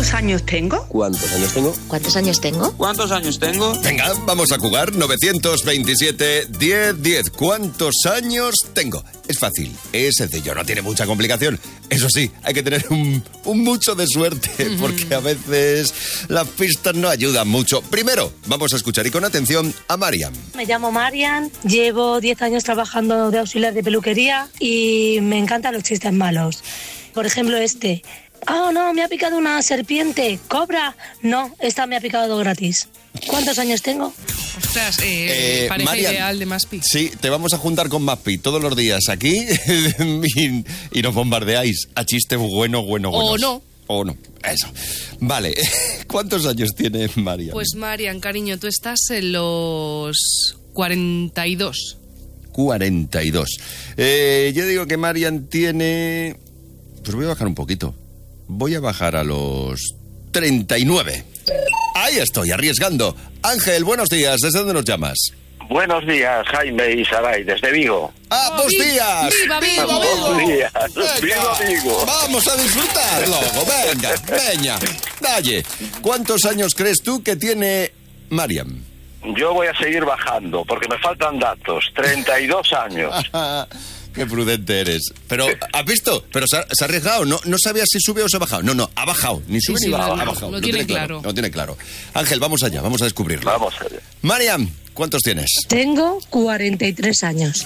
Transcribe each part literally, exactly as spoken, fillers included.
¿Cuántos años tengo? ¿Cuántos años tengo? ¿Cuántos años tengo? ¿Cuántos años tengo? Venga, vamos a jugar. Novecientos veintisiete, diez, diez. ¿Cuántos años tengo? Es fácil, es sencillo, no tiene mucha complicación. Eso sí, hay que tener un, un mucho de suerte, porque a veces las pistas no ayudan mucho. Primero, vamos a escuchar y con atención a Marian. Me llamo Marian, llevo diez años trabajando de auxiliar de peluquería y me encantan los chistes malos. Por ejemplo, este. Oh, no, me ha picado una serpiente. ¿Cobra? No, esta me ha picado gratis. ¿Cuántos años tengo? Ostras, eh, Eh, pareja Marian, ideal de Maspi. Sí, te vamos a juntar con Maspi todos los días aquí y, y nos bombardeáis a chistes bueno, bueno, buenos. O no. O no, eso. Vale, ¿cuántos años tiene Marian? Pues Marian, cariño, tú estás en los cuarenta y dos. cuarenta y dos. Eh, yo digo que Marian tiene... Pues voy a bajar un poquito. Voy a bajar a los treinta y nueve. Ahí estoy, arriesgando. Ángel, buenos días. ¿Desde dónde nos llamas? Buenos días, Jaime y Saray, desde Vigo. ¡Ah, dos días! ¡Viva Vigo! Buenos días, Venga, viva Vigo. Vamos a disfrutarlo. Venga, venga. Dalle. ¿Cuántos años crees tú que tiene Marian? Yo voy a seguir bajando, porque me faltan datos. treinta y dos años. Qué prudente eres. Pero, ¿has visto? Pero se ha, se ha arriesgado. No, no sabía si sube o se ha bajado. No, no, ha bajado. Ni sube Sí, ni sí, baja. no, Ha no, bajado. lo tiene claro. Lo tiene claro. Ángel, vamos allá. Vamos a descubrirlo. Vamos allá. Marian, ¿cuántos tienes? Tengo cuarenta y tres años.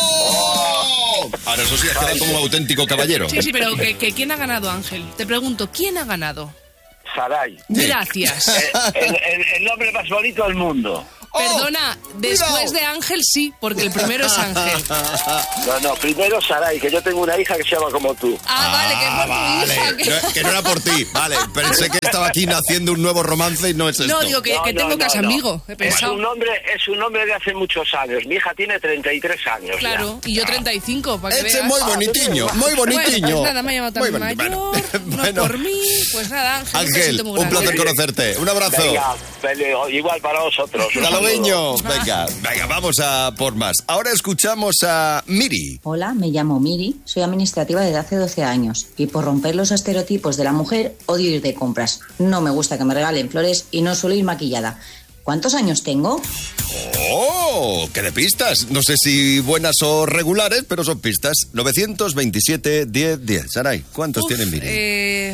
¡Oh! Ahora eso sí has quedado como un auténtico caballero. Sí, sí, pero que, que ¿quién ha ganado, Ángel? Te pregunto, ¿quién ha ganado? Saray. Gracias. Eh, el, el- el nombre más bonito del mundo. Perdona, después de Ángel sí, porque el primero es Ángel. No, no, primero Saray, que yo tengo una hija que se llama como tú. Ah, vale, que es por tu Vale, hija. que- no, que no era por ti. Vale, pensé que estaba aquí naciendo un nuevo romance y no es esto. No, digo que, No, que no, tengo no, casa no. amigo, he Es pensado. un nombre, es un nombre de hace muchos años. Mi hija tiene treinta y tres años. Claro, y yo treinta y cinco, para que Ese es veas. muy bonitiño, muy Bueno, bonitiño. pues nada, me ha llamado Muy también bonito. mayor, Bueno, no bueno. por mí, pues nada, Ángel, un Ángel, besito muy un grande. placer conocerte. Un abrazo. Venga, peleo, igual para vosotros. Un Hasta luego. saludo. Venga, venga, vamos a por más. Ahora escuchamos a Miri. Hola, me llamo Miri, soy administrativa desde hace doce años y por romper los estereotipos de la mujer odio ir de compras. No me gusta que me regalen flores y no suelo ir maquillada. ¿Cuántos años tengo? ¡Oh! ¡Qué de pistas! No sé si buenas o regulares, pero son pistas. novecientos veintisiete, diez, diez. Saray, ¿cuántos Uf, tienen Miri? Eh,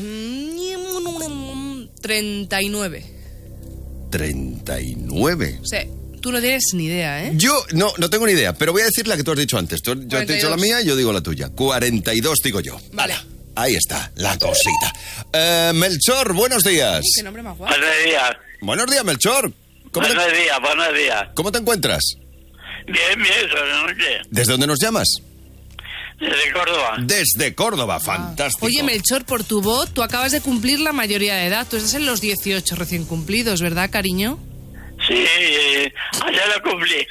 treinta y nueve. treinta y nueve. O sea, tú no tienes ni idea, ¿eh? Yo no, no tengo ni idea, pero voy a decir la que tú has dicho antes. Tú, yo te he dicho la mía y yo digo la tuya. cuarenta y dos digo yo. Vale. Ala, ahí está, la cosita. Eh, Melchor, buenos días. Qué nombre más guapo. Buenos días. Buenos días, Melchor. ¿Cómo te, Buenos días, buenos días. ¿Cómo te encuentras? Bien, bien, buenas noches. ¿Desde dónde nos llamas? Desde Córdoba. Desde Córdoba, fantástico. Oye, Melchor, por tu voz, tú acabas de cumplir la mayoría de edad. Tú estás en los dieciocho recién cumplidos, ¿verdad, cariño? Sí, eh, ayer lo cumplí.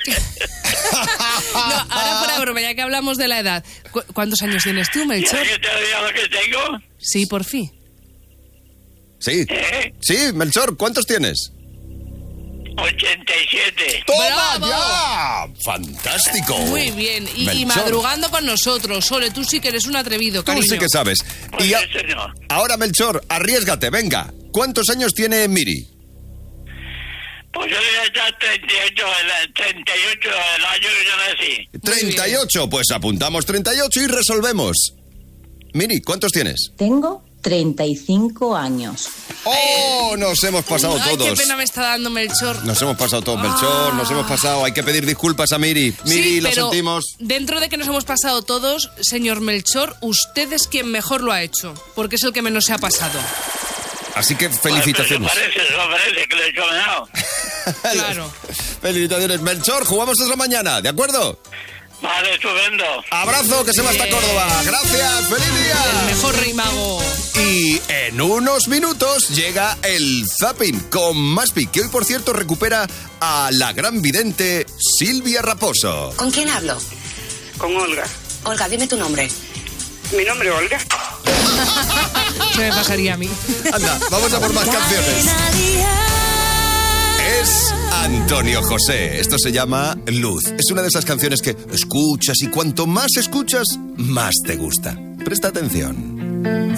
No, ahora fuera broma, ya que hablamos de la edad. ¿Cu- ¿Cuántos años tienes tú, Melchor? ¿Quieres que te diga lo que tengo? Sí, por fin. Sí. ¿Eh? Sí, Melchor, ¿cuántos tienes? ochenta y siete. ¡Toma ¡Bravo! ya! ¡Fantástico! Muy bien. Y, y Melchor, madrugando con nosotros. Sole, tú sí que eres un atrevido, Tú cariño. sí que sabes. Pues Y a- ese no. ahora, Melchor, arriésgate, venga. ¿Cuántos años tiene Miri? Pues yo ya está treinta y ocho, el, treinta y ocho el año que yo nací. treinta y ocho, pues apuntamos treinta y ocho y resolvemos. Miri, ¿cuántos tienes? Tengo treinta y cinco años. ¡Oh! Nos hemos pasado Ay, todos. qué pena me está dando, Melchor. Nos hemos pasado todos, Melchor, nos hemos pasado. Hay que pedir disculpas a Miri. Miri, Sí, lo pero sentimos. dentro de que nos hemos pasado todos, señor Melchor, usted es quien mejor lo ha hecho, porque es el que menos se ha pasado. Así que felicitaciones. Pues, eso parece, eso parece que lo he hecho ganado. Claro. Felicitaciones. Melchor, jugamos hasta mañana, ¿de acuerdo? Vale, estupendo. Abrazo, que se va hasta Bien. Córdoba. Gracias, feliz El día. mejor rey mago. Y en unos minutos llega el Zapping con Maspi, que hoy, por cierto, recupera a la gran vidente Silvia Raposo. ¿Con quién hablo? Con Olga. Olga, dime tu nombre. Mi nombre es Olga. Se me pasaría a mí. Anda, vamos a por más canciones. Es Antonio José. Esto se llama Luz. Es una de esas canciones que escuchas y cuanto más escuchas, más te gusta. Presta atención.